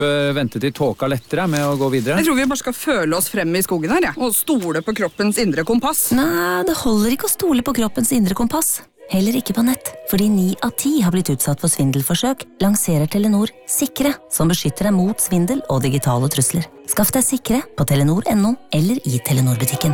Vente til tåka lettere med å gå videre. Jeg tror vi bare skal føle oss frem I skogen her, og stole på kroppens indre kompass. Nei, det holder ikke å stole på kroppens indre kompass. Heller ikke på nett, fordi 9 av 10 har blitt utsatt for svindelforsøk, lanserer Telenor Sikre, som beskytter deg mot svindel og digitale trusler. Skaff deg Sikre på Telenor.no eller I Telenor-butikken.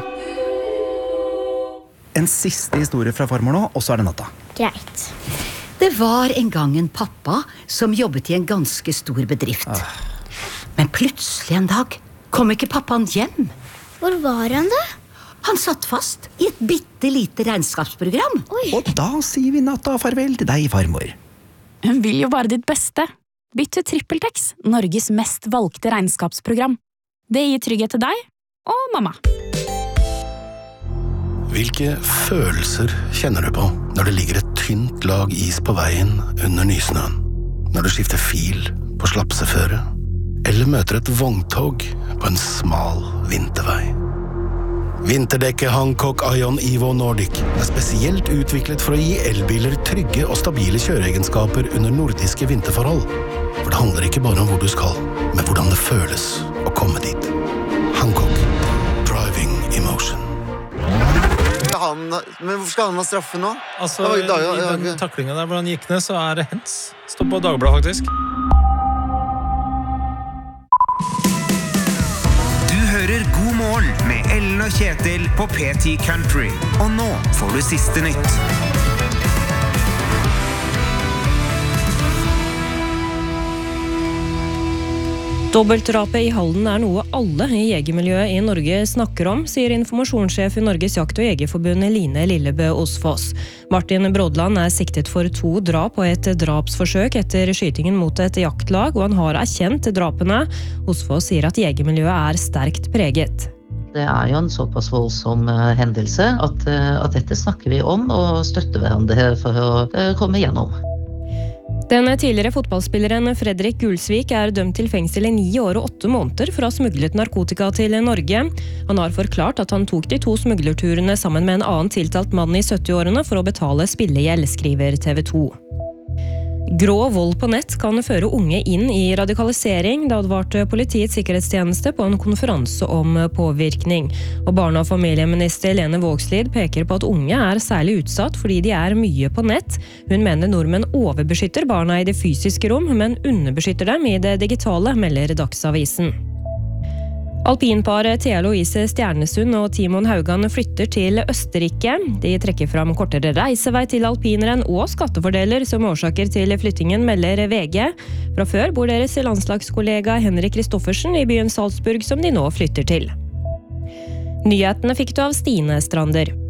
En siste historie fra farmor nå, og så det natta. Greit. Det var en gang en pappa som jobbet I en ganske stor bedrift. Men plutselig en dag kom ikke pappaen hjem. Hvor var han da? Han satt fast I et bittelite regnskapsprogram. Oi. Og da sier vi natta farvel til deg, farmor. Hun vil jo bare ditt beste. Bytt til TrippelTex, Norges mest valgte regnskapsprogram. Det gir trygghet til deg og mamma. Hvilke følelser kjenner du på når det ligger et tynt lag is på veien under nysnøen? Når du skifter fil på slapseføre? Eller møter et vogntog på en smal vintervei? Vinterdekket Hancock Ion Evo Nordic spesielt utviklet for å gi elbiler trygge og stabile kjøreegenskaper under nordiske vinterforhold. For det handler ikke bare om hvor du skal, men hvordan det føles å komme dit. Hancock. Driving emotion. Men hvorfor skal han ha straffe nå? Altså, I den taklingen der hvor han gikk ned, så det hens. Står på Dagbladet, faktisk. Du hører God morgen med Ellen og Kjetil på P10 Country. Og nå får du siste nytt. Dobbeltdrapet I Halden noe alle I jegermiljøet I Norge snakker om, sier informasjonssjef I Norges Jakt- og Jegerforbund Line Lillebø Osfoss. Martin Brodland siktet for 2 drap og et drapsforsøk etter skytingen mot et jaktlag, og han har erkjent drapene. Osfoss sier at jegermiljøet sterkt preget. Det jo en såpass voldsom hendelse at dette snakker vi om og støtter hverandre for å komme gjennom. Den tidligere fotballspilleren Fredrik Gulsvik dømt til fengsel I 9 år og 8 måneder for å ha smuglet narkotika til Norge. Han har forklart at han tok de 2 smuglerturene sammen med en annen tiltalt mann I 70-årene for å betale spillegjeld, skriver TV 2. Grå vold på nett kan føre unge inn I radikalisering, det advarte Politiets sikkerhetstjeneste på en konferanse om påvirkning. Og barne- og familieminister Lene Vågslid peker på at unge særlig utsatt fordi de mye på nett. Hun mener nordmenn overbeskytter barna I det fysiske rom, men underbeskytter dem I det digitale, melder Dagsavisen. Alpinparet Thea Louise Stjernesund og Timon Haugan flytter til Østerrike. De trekker fram kortere reisevei til alpineren og skattefordeler som årsaker til flyttingen, melder VG. Fra før bor deres landslagskollega Henrik Kristoffersen I byen Salzburg, som de nå flytter til. Nyhetene fikk du av Stine Strander.